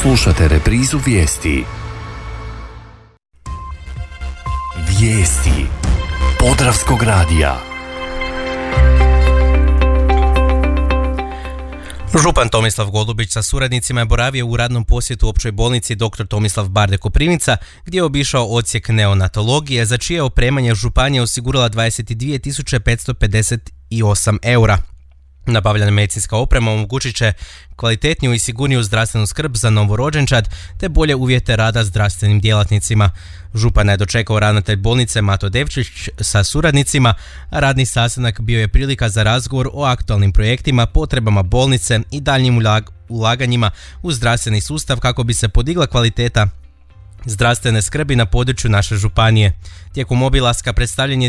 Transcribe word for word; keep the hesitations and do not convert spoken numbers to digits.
Slušate reprizu vijesti. Vijesti Podravskog radija. Župan Tomislav Golubić sa suradnicima je boravio u radnom posjetu općoj bolnici doktor Tomislav Barde Koprivnica, gdje je obišao odsjek neonatologije, za čije opremanje županija osigurala dvadeset dvije tisuće petsto pedeset osam eura. Nabavljena medicinska oprema omogućit će kvalitetniju i sigurniju zdravstvenu skrb za novorođenčad te bolje uvjete rada zdravstvenim djelatnicima. Župana je dočekao ravnatelj bolnice Mato Devčić sa suradnicima, a radni sastanak bio je prilika za razgovor o aktualnim projektima, potrebama bolnice i daljnjim ulaganjima u zdravstveni sustav kako bi se podigla kvaliteta zdravstvene skrbi na području naše županije. Tijekom obilaska predstavljen je